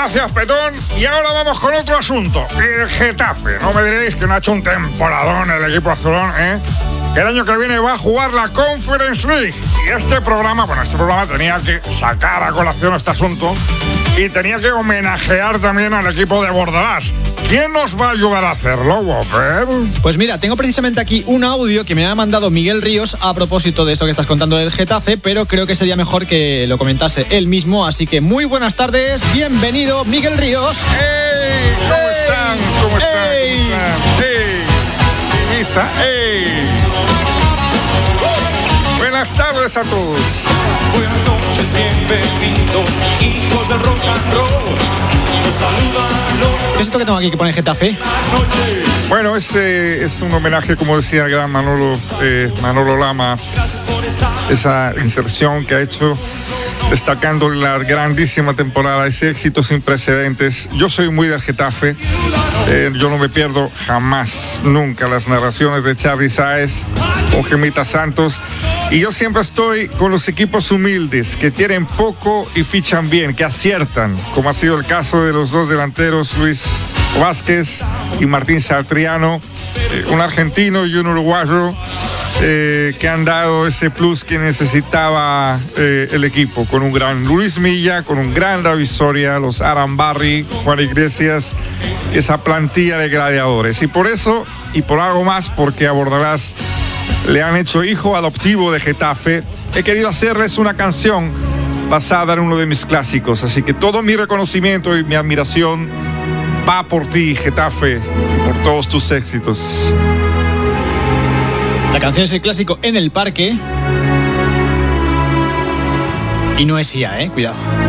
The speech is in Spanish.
Gracias, Petón. Y ahora vamos con otro asunto. El Getafe. No me diréis que no ha hecho un temporadón el equipo azulón, ¿eh? El año que viene va a jugar la Conference League. Y este programa tenía que sacar a colación este asunto y tenía que homenajear también al equipo de Bordalás. ¿Quién nos va a ayudar a hacerlo, Whopper? Pues mira, tengo precisamente aquí un audio que me ha mandado Miguel Ríos a propósito de esto que estás contando del Getafe, pero creo que sería mejor que lo comentase él mismo. Así que muy buenas tardes, bienvenido Miguel Ríos. ¡Hey! ¿Cómo están? ¿Cómo están? ¡Hey! ¿Cómo están? ¡Hey! Misa, ¡hey! Buenas tardes a todos. Buenas noches, bienvenidos, hijos del rock and roll. Los saludan los... ¿Qué es esto que tengo aquí que pone Getafe? Bueno, es un homenaje, como decía el gran Manolo Lama, esa inserción que ha hecho destacando la grandísima temporada, ese éxito sin precedentes. Yo soy muy del Getafe, yo no me pierdo jamás, nunca, las narraciones de Charly Sáez con Gemita Santos, y yo siempre estoy con los equipos humildes, que tienen poco y fichan bien, que aciertan, como ha sido el caso de los dos delanteros, Luis Vázquez y Martín Satriano, un argentino y un uruguayo, que han dado ese plus que necesitaba el equipo, con un gran Luis Milla, con un gran David Soria, los Arambarri, Juan Iglesias, esa plantilla de gladiadores. Y por eso, y por algo más, porque a Bordalás le han hecho hijo adoptivo de Getafe, he querido hacerles una canción basada en uno de mis clásicos. Así que todo mi reconocimiento y mi admiración va por ti, Getafe, por todos tus éxitos. La canción es el clásico En el Parque. Y no es IA, cuidado.